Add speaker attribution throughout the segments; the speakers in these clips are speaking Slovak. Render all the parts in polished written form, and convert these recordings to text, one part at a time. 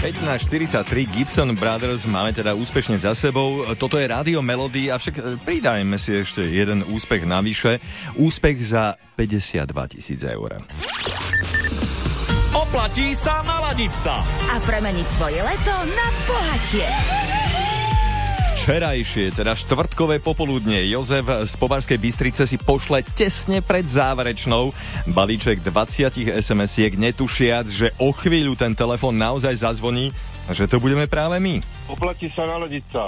Speaker 1: 5:43 Gibson Brothers máme teda úspešne za sebou. Toto je Rádio Melody, avšak pridajme si ešte jeden úspech navyše. Úspech za 52 000 eur.
Speaker 2: Oplatí sa naladiť sa
Speaker 3: a premeniť svoje leto na bohatšie.
Speaker 1: Včerajšie, teda štvrtkové popoludnie, Jozef z Považskej Bystrice si pošle tesne pred záverečnou balíček 20 SMS-iek, netušiac, že o chvíľu ten telefón naozaj zazvoní a že to budeme práve my.
Speaker 4: Oplatí sa naladiť sa.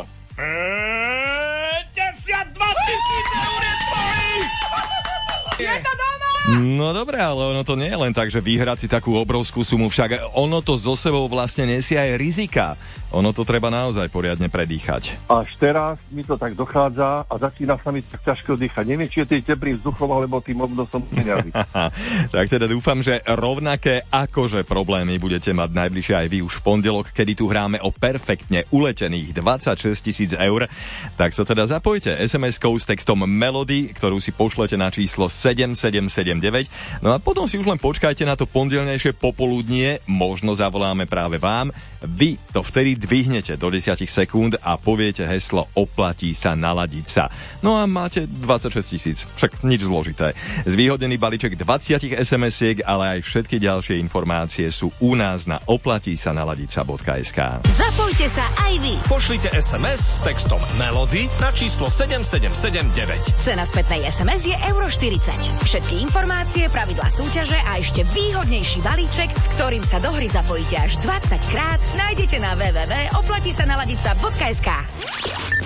Speaker 2: 52 000 eur je tvojich!
Speaker 3: Je to doma!
Speaker 1: No dobré, ale ono to nie je len tak, že vyhrať si takú obrovskú sumu, však ono to so sebou vlastne nesie aj rizika. Ono to treba naozaj poriadne predýchať.
Speaker 4: Až teraz mi to tak dochádza a začína sa mi tak ťažko dýchať. Neviem, či je tým teplým vzduchom, alebo tým obnosom peňazí.
Speaker 1: Tak teda dúfam, že rovnaké akože problémy budete mať najbližšie aj vy už v pondelok, kedy tu hráme o perfektne uletených 26 000 eur. Tak sa teda zapojte SMS-kou s textom Melody, ktorú si pošlete na číslo 7779. No a potom si už len počkajte na to pondelnejšie popoludnie, možno zavoláme práve vám. Vy to vtedy dvihnete do 10 sekúnd a poviete heslo oplatí sa naladiť sa. No a máte 26 000, však nič zložité. Zvýhodnený balíček 20 SMS-iek, ale aj všetky ďalšie informácie sú u nás na oplatísanaladiť.sk.
Speaker 3: Zapojte sa aj vy.
Speaker 2: Pošlite SMS s textom Melody na číslo 7779.
Speaker 3: Cena spätnej SMS je €40. Všetky informácie, pravidlá súťaže a ešte výhodnejší balíček, s ktorým sa do hry zapojíte až 20 krát, nájdete na www.oplatisanaladiť.sk.